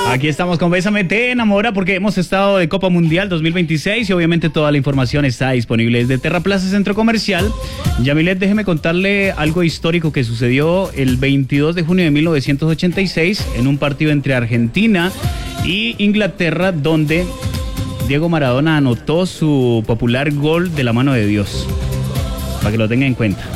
Aquí estamos con Bésame Te Enamora porque hemos estado de Copa Mundial 2026 y obviamente toda la información está disponible desde Terraplaza Centro Comercial. Yamilet, déjeme contarle algo histórico que sucedió el 22 de junio de 1986 en un partido entre Argentina y Inglaterra donde Diego Maradona anotó su popular gol de la mano de Dios. Para que lo tenga en cuenta.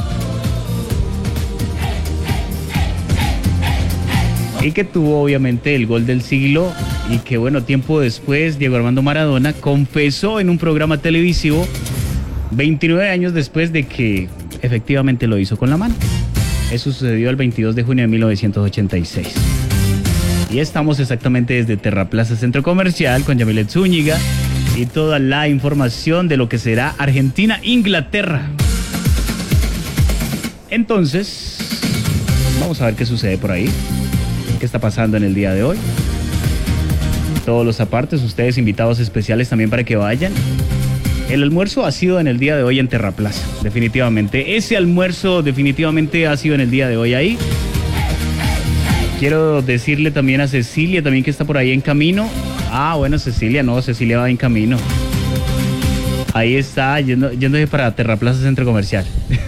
Y que tuvo obviamente el gol del siglo y que bueno, tiempo después Diego Armando Maradona confesó en un programa televisivo 29 años después de que efectivamente lo hizo con la mano. Eso sucedió el 22 de junio de 1986. Y estamos exactamente desde Terraplaza Centro Comercial con Yamilet Zúñiga y toda la información de lo que será Argentina-Inglaterra. Entonces, vamos a ver qué sucede por ahí. ¿Qué está pasando en el día de hoy? Todos los apartes, ustedes invitados especiales también para que vayan. El almuerzo ha sido en el día de hoy en Terraplaza, definitivamente. Ese almuerzo definitivamente ha sido en el día de hoy ahí. Quiero decirle también a Cecilia, también que está por ahí en camino. Ah, bueno, Cecilia va en camino. Ahí está, yéndose para Terraplaza Centro Comercial.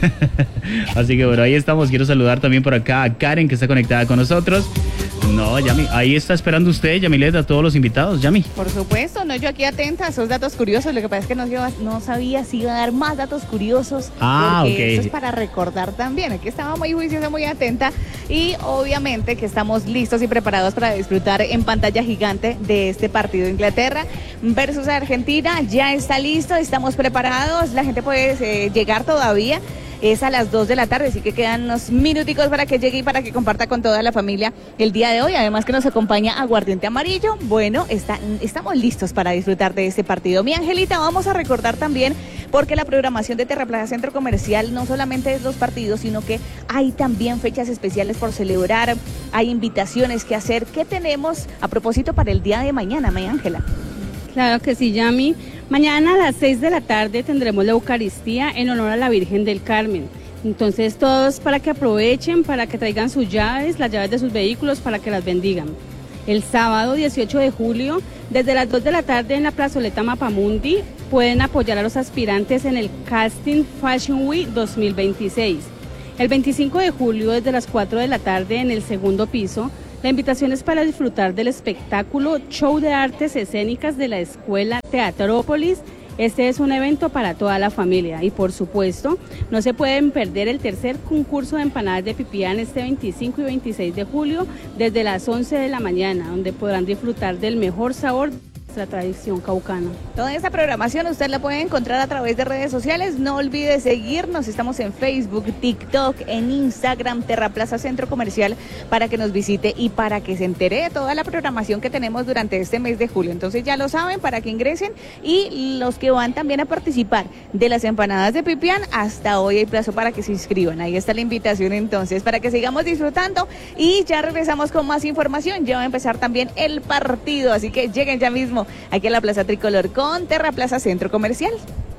Así que bueno, ahí estamos. Quiero saludar también por acá a Karen, que está conectada con nosotros. No, Yami, ahí está esperando usted, Yamilet, a todos los invitados, Yami. Por supuesto, no, yo aquí atenta a esos datos curiosos. Lo que pasa es que no sabía si iba a dar más datos curiosos. Porque ok. eso es para recordar también. Aquí estaba muy juiciosa, muy atenta. Y obviamente que estamos listos y preparados para disfrutar en pantalla gigante de este partido de Inglaterra versus Argentina. Ya está listo, estamos preparados. La gente puede llegar todavía. Es a las 2 de la tarde, así que quedan unos minuticos para que llegue y para que comparta con toda la familia el día de hoy. Además que nos acompaña Aguardiente Amarillo. Bueno, estamos listos para disfrutar de este partido. Mi Angelita, vamos a recordar también, porque la programación de Terraplaza Centro Comercial no solamente es los partidos, sino que hay también fechas especiales por celebrar, hay invitaciones que hacer. ¿Qué tenemos a propósito para el día de mañana, mi Ángela? Claro que sí, Yami. Mañana a las 6 de la tarde tendremos la Eucaristía en honor a la Virgen del Carmen. Entonces todos para que aprovechen, para que traigan sus llaves, las llaves de sus vehículos, para que las bendigan. El sábado 18 de julio, desde las 2 de la tarde en la plazoleta Mapamundi, pueden apoyar a los aspirantes en el Casting Fashion Week 2026. El 25 de julio, desde las 4 de la tarde en el segundo piso, la invitación es para disfrutar del espectáculo Show de Artes Escénicas de la Escuela Teatrópolis. Este es un evento para toda la familia y por supuesto no se pueden perder el tercer concurso de empanadas de Pipián este 25 y 26 de julio desde las 11 de la mañana, donde podrán disfrutar del mejor sabor de nuestra tradición caucana. Toda esta programación usted la puede encontrar a través de redes sociales. No olvide seguirnos, estamos en Facebook, TikTok, en Instagram, Terraplaza Centro Comercial, para que nos visite y para que se entere de toda la programación que tenemos durante este mes de julio. Entonces ya lo saben, para que ingresen, y los que van también a participar de las empanadas de Pipián, hasta hoy hay plazo para que se inscriban. Ahí está la invitación entonces, para que sigamos disfrutando, y ya regresamos con más información. Ya va a empezar también el partido, así que lleguen ya mismo aquí a la Plaza Tricolor con Terraplaza Centro Comercial.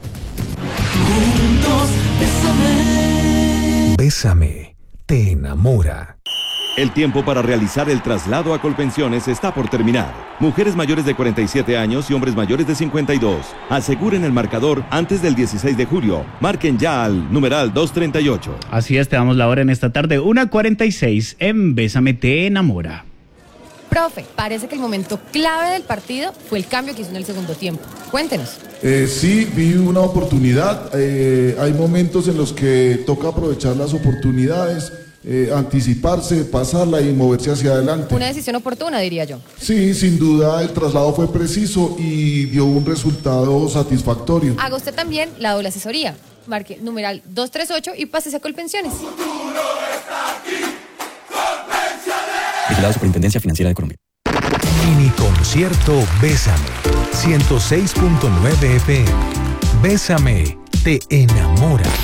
Bésame, te enamora. El tiempo para realizar el traslado a Colpensiones está por terminar. Mujeres mayores de 47 años y hombres mayores de 52. Aseguren el marcador antes del 16 de julio. Marquen ya al numeral 238. Así es, te damos la hora en esta tarde, 1:46 en Bésame Te Enamora. Profe, parece que el momento clave del partido fue el cambio que hizo en el segundo tiempo. Cuéntenos. Sí, vi una oportunidad. Hay momentos en los que toca aprovechar las oportunidades, anticiparse, pasarla y moverse hacia adelante. Una decisión oportuna, diría yo. Sí, sin duda el traslado fue preciso y dio un resultado satisfactorio. Haga usted también la doble asesoría. Marque numeral 238 y pásese a Colpensiones. Vigilado Superintendencia Financiera de Colombia. Mini concierto Bésame, 106.9 FM. Bésame, te enamora.